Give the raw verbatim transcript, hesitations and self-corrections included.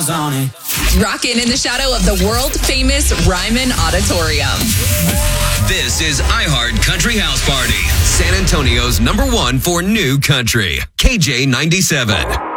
Rockin' in the shadow of the world-famous Ryman Auditorium. This is iHeart Country House Party, San Antonio's number one for new country, K J ninety-seven.